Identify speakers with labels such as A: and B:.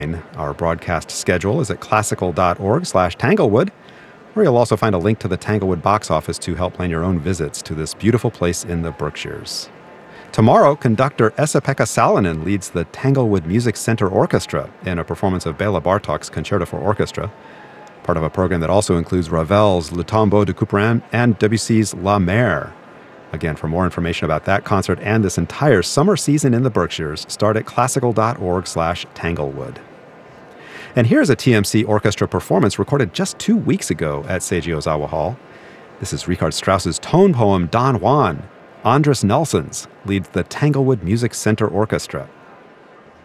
A: Our broadcast schedule is at classical.org/Tanglewood, where you'll also find a link to the Tanglewood box office to help plan your own visits to this beautiful place in the Berkshires. Tomorrow, conductor Esa-Pekka Salonen leads the Tanglewood Music Center Orchestra in a performance of Bela Bartok's Concerto for Orchestra, part of a program that also includes Ravel's Le Tombeau de Couperin and Debussy's La Mer. Again, for more information about that concert and this entire summer season in the Berkshires, start at classical.org/Tanglewood. And here's a TMC orchestra performance recorded just 2 weeks ago at Seiji Ozawa Hall. This is Richard Strauss's tone poem Don Juan. Andres Nelsons leads the Tanglewood Music Center Orchestra.